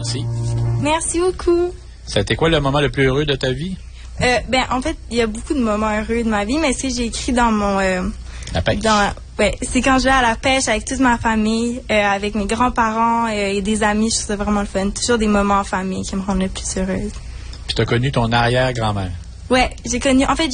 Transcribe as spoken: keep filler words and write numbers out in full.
Merci. Merci beaucoup. Ça a été quoi le moment le plus heureux de ta vie? Euh, ben, en fait, il y a beaucoup de moments heureux de ma vie, mais ce que j'ai écrit dans mon... Euh, la pêche? Dans, ouais, c'est quand je vais à la pêche avec toute ma famille, euh, avec mes grands-parents euh, et des amis. Je trouve ça vraiment le fun. Toujours des moments en famille qui me rendent le plus heureuse. Puis tu as connu ton arrière-grand-mère? Ouais, j'ai connu... En fait,